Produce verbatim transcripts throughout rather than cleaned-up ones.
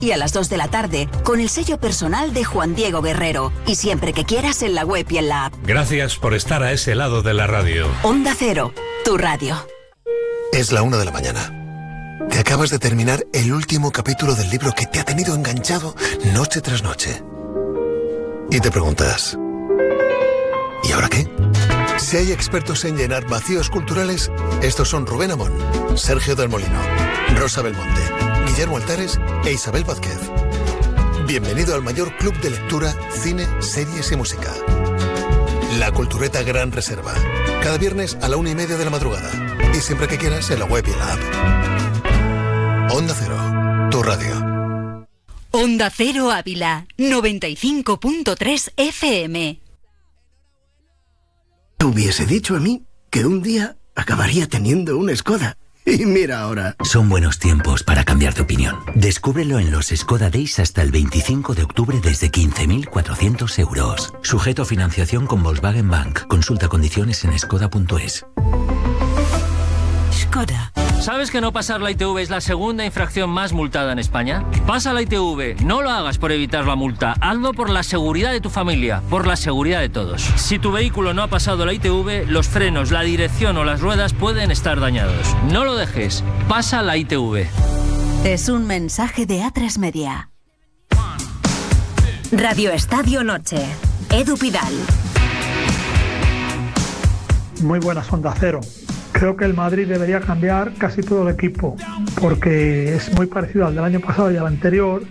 y a las dos de la tarde, con el sello personal de Juan Diego Guerrero. Y siempre que quieras en la web y en la app. Gracias por estar a ese lado de la radio. Onda Cero, tu radio. Es la una de la mañana. Te acabas de terminar el último capítulo del libro que te ha tenido enganchado noche tras noche. Y te preguntas, ¿y ahora qué? Si hay expertos en llenar vacíos culturales, estos son Rubén Amón, Sergio del Molino, Rosa Belmonte, Guillermo Altares e Isabel Vázquez. Bienvenido al mayor club de lectura, cine, series y música. La Cultureta Gran Reserva. Cada viernes a la una y media de la madrugada. Y siempre que quieras en la web y en la app. Onda Cero, tu radio. Onda Cero Ávila, noventa y cinco punto tres F M. Te hubiese dicho a mí que un día acabaría teniendo una Skoda. Y mira ahora. Son buenos tiempos para cambiar de opinión. Descúbrelo en los Skoda Days hasta el veinticinco de octubre desde quince mil cuatrocientos euros. Sujeto a financiación con Volkswagen Bank. Consulta condiciones en skoda punto es. Skoda. ¿Sabes que no pasar la I T V es la segunda infracción más multada en España? Pasa la I T V, no lo hagas por evitar la multa, hazlo por la seguridad de tu familia, por la seguridad de todos. Si tu vehículo no ha pasado la I T V, los frenos, la dirección o las ruedas pueden estar dañados. No lo dejes, pasa la I T V. Es un mensaje de A tres Media. Radio Estadio Noche. Edu Pidal. Muy buenas, Onda Cero. Creo que el Madrid debería cambiar casi todo el equipo, porque es muy parecido al del año pasado y al anterior,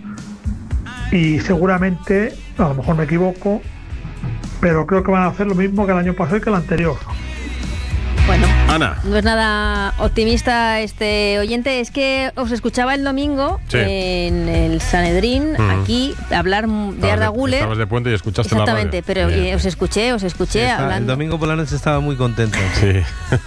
y seguramente, a lo mejor me equivoco, pero creo que van a hacer lo mismo que el año pasado y que el anterior. Bueno, Ana. No es nada optimista este oyente. Es que os escuchaba el domingo sí. en el Sanedrín, mm. aquí, hablar de estabas Arda Güler. Estabas de puente y escuchaste exactamente, la radio. Pero Bien. os escuché, os escuché sí, está, hablando. El domingo por la noche estaba muy contento. Sí.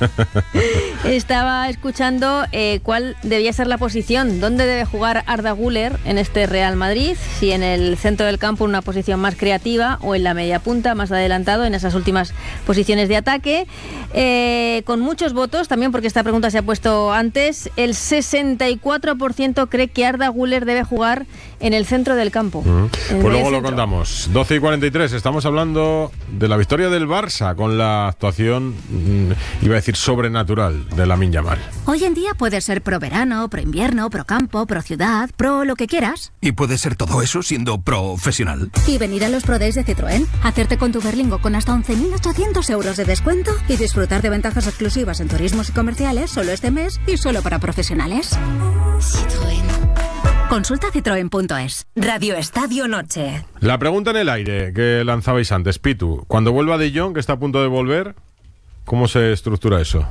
Estaba escuchando eh, cuál debía ser la posición, dónde debe jugar Arda Güler en este Real Madrid, si en el centro del campo, una posición más creativa, o en la media punta, más adelantado, en esas últimas posiciones de ataque. Eh, con muchos votos, también porque esta pregunta se ha puesto antes, el sesenta y cuatro por ciento cree que Arda Güler debe jugar en el centro del campo. Uh-huh. Pues luego lo contamos. doce y cuarenta y tres, estamos hablando de la victoria del Barça con la actuación, iba a decir sobrenatural, de Lamine Yamal. Hoy en día puedes ser pro verano, pro invierno, pro campo, pro ciudad, pro lo que quieras. Y puedes ser todo eso siendo profesional. Y venir a los Pro Days de Citroën, hacerte con tu Berlingo con hasta once mil ochocientos euros de descuento y disfrutar de ventajas exclusivas en turismos y comerciales solo este mes y solo para profesionales. Citroën. Consulta citroen punto es. Radio Estadio Noche. La pregunta en el aire que lanzabais antes, Pitu. Cuando vuelva De Jong, que está a punto de volver, ¿cómo se estructura eso?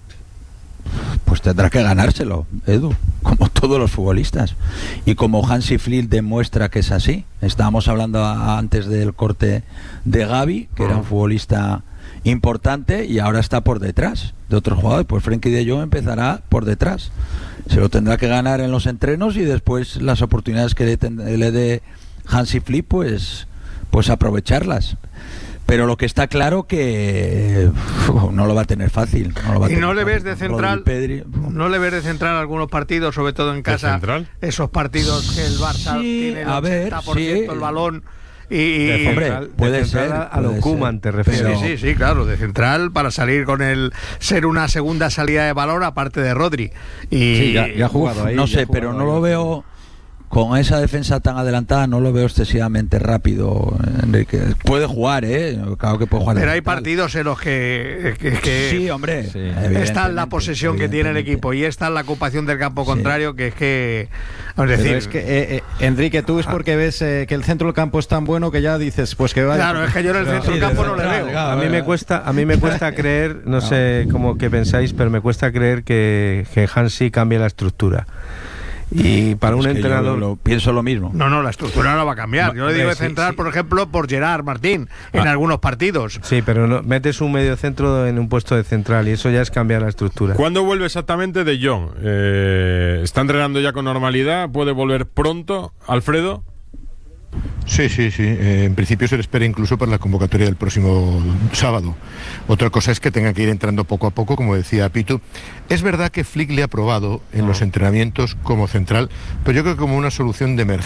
Pues tendrá que ganárselo, Edu, como todos los futbolistas. Y como Hansi Flick demuestra que es así. Estábamos hablando a, antes del corte de Gavi, que era un futbolista importante y ahora está por detrás de otros jugadores. Pues Frenkie de Jong empezará por detrás. Se lo tendrá que ganar en los entrenos y después las oportunidades que le, ten, le dé Hansi Flick, pues, pues aprovecharlas. Pero lo que está claro que uf, no lo va a tener fácil. No lo va a y tener no le fácil. ves de central, Pedri, no le ves de central algunos partidos, sobre todo en casa. Esos partidos que el Barça sí, tiene el a ochenta por ciento ver, sí. el balón. Y, y hombre, central, puede ser a lo Koeman te refieres. Sí, sí, sí, claro, de central para salir con el ser una segunda salida de balón aparte de Rodri. Y sí, ya, ya ha jugado ahí. No sé, pero no ahí. Lo veo con esa defensa tan adelantada, no lo veo excesivamente rápido, Enrique. Puede jugar, ¿eh? Claro que puede jugar. Pero hay partidos en los que, que, que sí, hombre. Sí, está la posesión que tiene el equipo y está la ocupación del campo contrario, sí. que es que es decir, es que eh, eh, Enrique, tú es porque ves eh, que el centro del campo es tan bueno que ya dices, pues que vaya. Claro, es que yo en el centro del campo no le veo. A mí me cuesta, a mí me cuesta creer, no, no sé cómo que pensáis, pero me cuesta creer que, que Hansi cambie la estructura. Y para un entrenador lo, pienso lo mismo. No, no, la estructura no va a cambiar. Yo le digo de sí, central, sí. por ejemplo, por Gerard Martín en ah. algunos partidos. Sí, pero no, metes un medio centro en un puesto de central y eso ya es cambiar la estructura. ¿Cuándo vuelve exactamente De Jong? Eh, ¿Está entrenando ya con normalidad? ¿Puede volver pronto, Alfredo? Sí, sí, sí. Eh, en principio se le espera incluso para la convocatoria del próximo sábado. Otra cosa es que tenga que ir entrando poco a poco, como decía Pitu. Es verdad que Flick le ha probado en no. los entrenamientos como central, pero yo creo que como una solución de emergencia.